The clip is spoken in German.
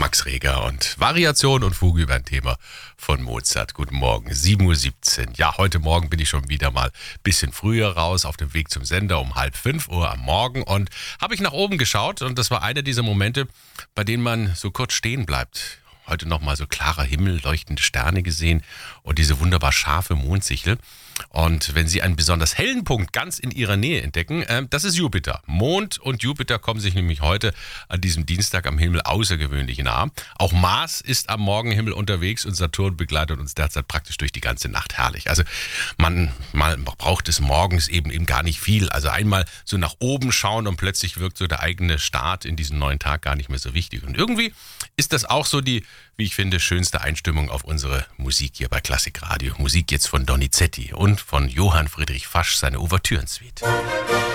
Max Reger und Variation und Fuge über ein Thema von Mozart. Guten Morgen, 7:17 Uhr. Ja, heute Morgen bin ich schon wieder mal ein bisschen früher raus auf dem Weg zum Sender um 4:30 am Morgen und habe ich nach oben geschaut und das war einer dieser Momente, bei denen man so kurz stehen bleibt. Heute nochmal so klarer Himmel, leuchtende Sterne gesehen und diese wunderbar scharfe Mondsichel. Und wenn Sie einen besonders hellen Punkt ganz in Ihrer Nähe entdecken, das ist Jupiter. Mond und Jupiter kommen sich nämlich heute an diesem Dienstag am Himmel außergewöhnlich nah. Auch Mars ist am Morgenhimmel unterwegs und Saturn begleitet uns derzeit praktisch durch die ganze Nacht. Herrlich. Also man braucht es morgens eben gar nicht viel. Also einmal so nach oben schauen und plötzlich wirkt so der eigene Start in diesen neuen Tag gar nicht mehr so wichtig. Und irgendwie ist das auch so die, wie ich finde, schönste Einstimmung auf unsere Musik hier bei Klassikradio. Musik jetzt von Donizetti und von Johann Friedrich Fasch, seine Ouvertürensuite.